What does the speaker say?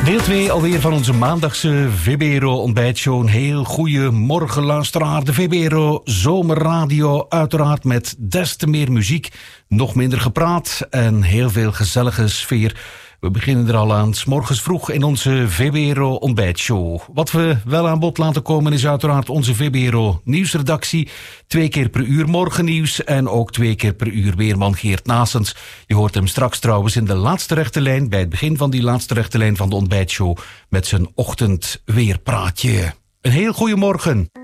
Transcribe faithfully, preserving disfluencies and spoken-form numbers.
Deel twee alweer van onze maandagse V B R O ontbijtshow. Een heel goede morgen, luisteraar. De V B R O Zomerradio, uiteraard met des te meer muziek, nog minder gepraat en heel veel gezellige sfeer. We beginnen er al aan, 's morgens vroeg in onze V B R O ontbijtshow. Wat we wel aan bod laten komen is uiteraard onze V B R O nieuwsredactie. Twee keer per uur morgennieuws en ook twee keer per uur weerman Geert Naessens. Je hoort hem straks trouwens in de laatste rechte lijn, bij het begin van die laatste rechte lijn van de ontbijtshow, met zijn ochtendweerpraatje. Een heel goede morgen.